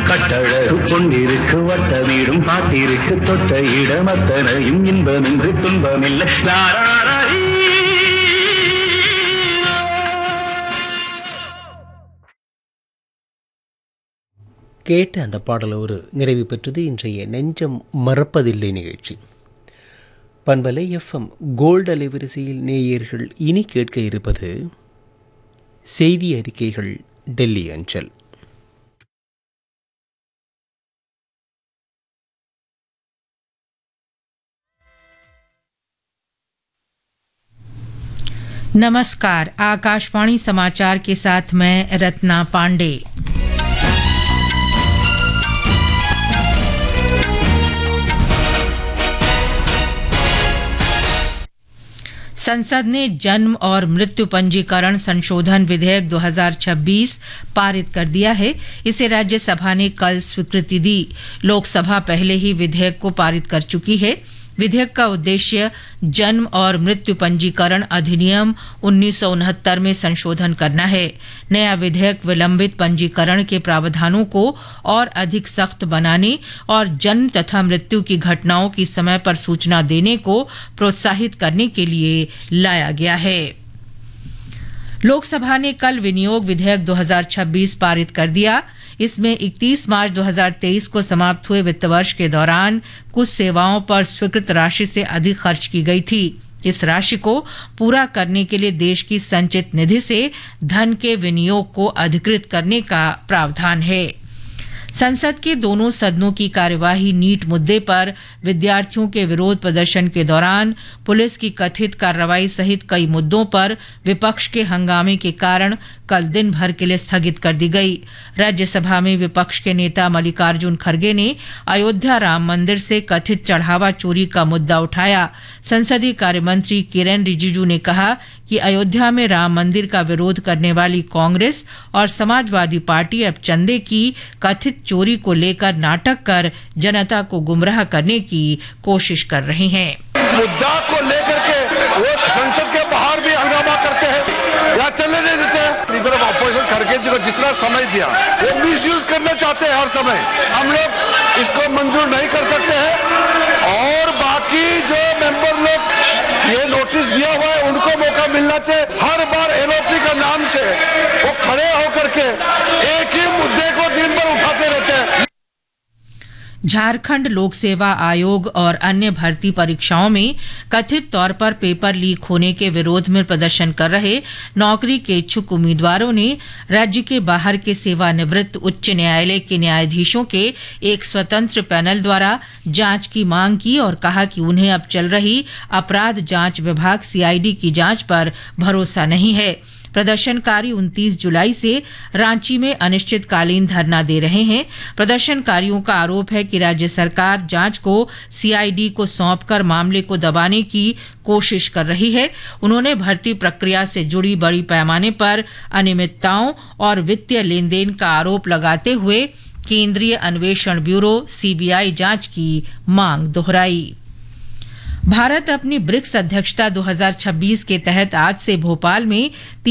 கட்டழகு பொன்னிருக்கு வட்ட வீடும் பாட்டிருக்கு தொட்ட இடம் அத்தனையும் இன்பமின்றி துன்பமில்லை. கேட்ட அந்த பாடலோடு நிறைவு பெற்றது இன்றைய நெஞ்சம் மறப்பதில்லை நிகழ்ச்சி. பண்பலை FM கோல்டு அலைவரிசையில் நேயர்கள் இனி கேட்க இருப்பது செய்தி அறிக்கைகள் டெல்லி அஞ்சல். नमस्कार, आकाशवाणी समाचार के साथ मैं रत्ना पांडे। संसद ने जन्म और मृत्यु पंजीकरण संशोधन विधेयक 2026 पारित कर दिया है। इसे राज्यसभा ने कल स्वीकृति दी। लोकसभा पहले ही विधेयक को पारित कर चुकी है। विधेयक का उद्देश्य जन्म और मृत्यु पंजीकरण अधिनियम 1969 में संशोधन करना है। नया विधेयक विलंबित पंजीकरण के प्रावधानों को और अधिक सख्त बनाने और जन्म तथा मृत्यु की घटनाओं की समय पर सूचना देने को प्रोत्साहित करने के लिए लाया गया है। लोकसभा ने कल विनियोग विधेयक 2026 पारित कर दिया। इसमें 31 मार्च 2023 को समाप्त हुए वित्त वर्ष के दौरान कुछ सेवाओं पर स्वीकृत राशि से अधिक खर्च की गई थी। इस राशि को पूरा करने के लिए देश की संचित निधि से धन के विनियोग को अधिकृत करने का प्रावधान है। संसद के दोनों सदनों की कार्यवाही नीट मुद्दे पर विद्यार्थियों के विरोध प्रदर्शन के दौरान पुलिस की कथित कार्रवाई सहित कई मुद्दों पर विपक्ष के हंगामे के कारण कल दिन भर के लिए स्थगित कर दी गई। राज्यसभा में विपक्ष के नेता मल्लिकार्जुन खड़गे ने अयोध्या राम मंदिर से कथित चढ़ावा चोरी का मुद्दा उठाया। संसदीय कार्य मंत्री किरेन रिजिजू ने कहा कि अयोध्या में राम मंदिर का विरोध करने वाली कांग्रेस और समाजवादी पार्टी अब चंदे की कथित चोरी को लेकर नाटक कर जनता को गुमराह करने की कोशिश कर रही हैं। मुद्दा को लेकर के वो संसद के बाहर भी हंगामा करते हैं या चलने नहीं देते हैं। लीडर ऑफ ऑपोजिशन खड़गे जी को जितना समय दिया वो मिसयूज करना चाहते हैं हर समय। हम लोग इसको मंजूर नहीं कर सकते हैं और बाकी जो मेंबर लोग ये नोटिस दिया हुआ है उनको मौका मिलना चाहिए। हर बार एलओपी का नाम से वो खड़े होकर के एक ही मुद्दे को दिन भर उठाते रहते हैं। झारखंड लोक सेवा आयोग और अन्य भर्ती परीक्षाओं में कथित तौर पर पेपर लीक होने के विरोध में प्रदर्शन कर रहे नौकरी के इच्छुक उम्मीदवारों ने राज्य के बाहर के सेवानिवृत्त उच्च न्यायालय के न्यायाधीशों के एक स्वतंत्र पैनल द्वारा जांच की मांग की और कहा कि उन्हें अब चल रही अपराध जांच विभाग सीआईडी की जांच पर भरोसा नहीं है। प्रदर्शनकारी 29 जुलाई से रांची में अनिश्चितकालीन धरना दे रहे हैं। प्रदर्शनकारियों का आरोप है कि राज्य सरकार जांच को सीआईडी को सौंपकर मामले को दबाने की कोशिश कर रही है। उन्होंने भर्ती प्रक्रिया से जुड़ी बड़ी पैमाने पर अनियमितताओं और वित्तीय लेन देन का आरोप लगाते हुए केंद्रीय अन्वेषण ब्यूरो सीबीआई जांच की मांग दोहराई। भारत अपनी ब्रिक्स अध्यक्षता 2026 के तहत आज से भोपाल में